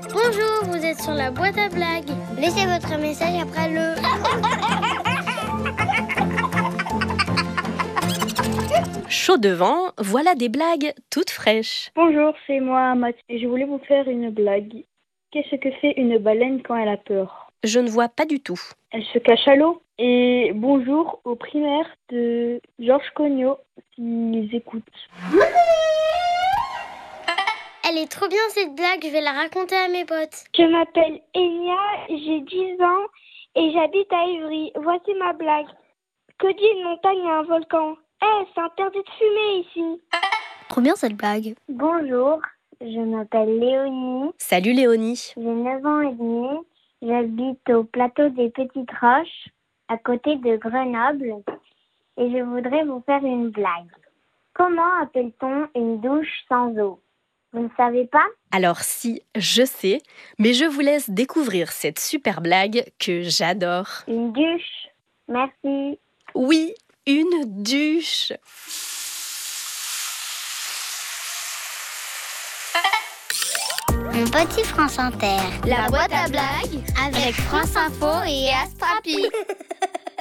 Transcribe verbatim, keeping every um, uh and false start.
Bonjour, vous êtes sur la boîte à blagues. Laissez votre message après le... Chaud devant, voilà des blagues toutes fraîches. Bonjour, c'est moi, Mathieu. Je voulais vous faire une blague. Qu'est-ce que fait une baleine quand elle a peur? Je ne vois pas du tout. Elle se cache à l'eau. Et bonjour aux primaires de Georges Cognot, s'ils écoutent. Elle est trop bien cette blague, je vais la raconter à mes potes. Je m'appelle Enya, j'ai dix ans et j'habite à Ivry. Voici ma blague. Que dit une montagne à un volcan? Eh, c'est interdit de fumer ici. Trop bien cette blague. Bonjour, je m'appelle Léonie. Salut Léonie. J'ai neuf ans et demi. J'habite au plateau des Petites Roches, à côté de Grenoble. Et je voudrais vous faire une blague. Comment appelle-t-on une douche sans eau? Vous ne savez pas? Alors si, je sais, mais je vous laisse découvrir cette super blague que j'adore. Une douche. Merci. Oui, une douche. Mon petit France Inter. La boîte à blagues Avec France Info et Astrapi.